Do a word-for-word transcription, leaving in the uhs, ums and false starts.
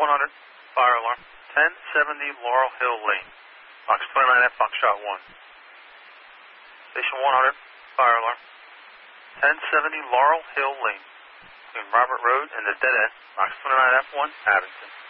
one hundred, fire alarm. ten seventy Laurel Hill Lane, box twenty-nine F, Foxtrot one. Station one hundred, fire alarm. ten seventy Laurel Hill Lane, between Robert Road and the dead end, box twenty-nine F one, Abington.